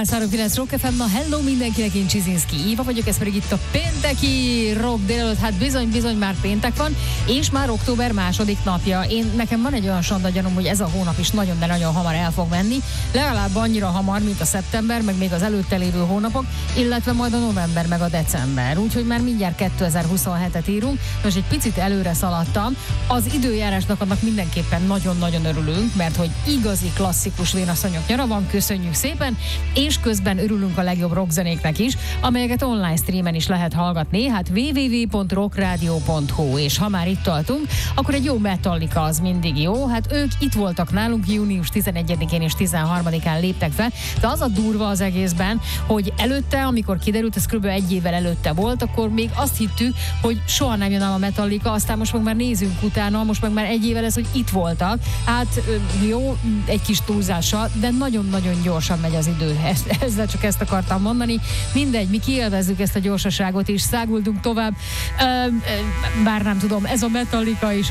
103.9 Rock FM, na hello mindenkinek, én Csizinszki Éva vagyok, ez pedig itt a pénteki rock délelőtt, hát bizony már péntek van, és már október második napja. Nekem van egy olyan sonda gyanúm, hogy ez a hónap is nagyon, de nagyon hamar el fog menni, legalább annyira hamar, mint a szeptember, meg még az előtte lévő hónapok, illetve majd a november, meg a december, úgyhogy már mindjárt 2027-et írunk. Most egy picit előre szaladtam, az időjárásnak annak mindenképpen nagyon-nagyon örülünk, mert hogy igazi klasszikus vénasszonyok nyara van, köszönjük szépen, és közben örülünk a legjobb rockzenéknek is, amelyeket online streamen is lehet hallgatni, hát www.rockradio.hu, és ha már itt tartunk, akkor egy jó Metallica az mindig jó, hát ők itt voltak nálunk június 11-én és 13-án léptek fel, de az a durva az egészben, hogy előtte, amikor kiderült, ez kb. Egy évvel előtte volt, akkor még azt hittük, hogy soha nem jön el a Metallica, aztán most meg már nézünk utána, most meg már egy évvel ez, hogy itt voltak, hát jó, egy kis túlzással, de nagyon-nagyon gyorsan megy az idő. Ezzel csak ezt akartam mondani. Mindegy, mi kiélvezzük ezt a gyorsaságot, és száguldunk tovább. Bár nem tudom, ez a Metallica is